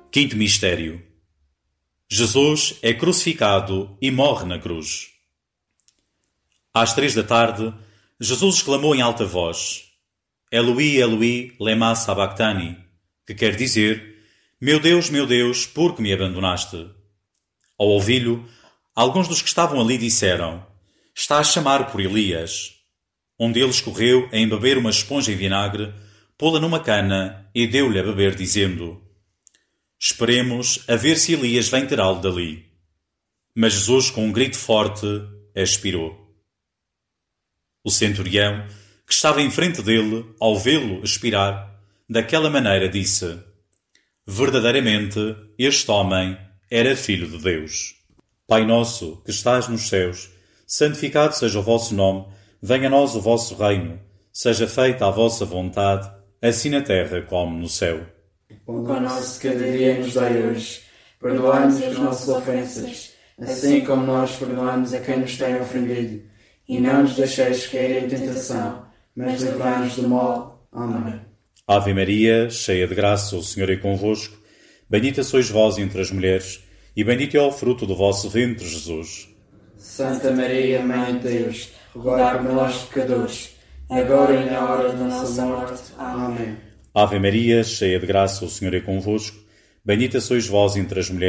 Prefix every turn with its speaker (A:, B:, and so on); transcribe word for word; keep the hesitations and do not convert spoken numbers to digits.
A: Quinto mistério. Jesus é crucificado e morre na cruz. Às três da tarde, Jesus exclamou em alta voz: Eloi, Eloi, lema sabachthani, que quer dizer: Meu Deus, meu Deus, por que me abandonaste? Ao ouvi-lo, alguns dos que estavam ali disseram: Está a chamar por Elias. Um deles correu a embeber uma esponja em vinagre, pô-la numa cana e deu-lhe a beber, dizendo: Esperemos a ver se Elias vem tirá-lo dali. Mas Jesus, com um grito forte, expirou. O centurião, que estava em frente dele, ao vê-lo expirar, daquela maneira disse: Verdadeiramente, este homem era filho de Deus. Pai nosso, que estás nos céus, santificado seja o vosso nome, venha a nós o vosso reino, seja feita a vossa vontade, assim na terra como no céu.
B: O pão nosso de cada dia nos dai hoje. Perdoai-nos as nossas ofensas, assim como nós perdoamos a quem nos tem ofendido. E não nos deixeis cair em tentação, mas livrai-nos do mal. Amém.
A: Ave Maria, cheia de graça, o Senhor é convosco. Bendita sois vós entre as mulheres, e bendito é o fruto do vosso ventre, Jesus.
B: Santa Maria, Mãe de Deus, rogai por nós, pecadores, agora e na hora da nossa morte. Amém.
A: Ave Maria, cheia de graça, o Senhor é convosco. Bendita sois vós entre as mulheres,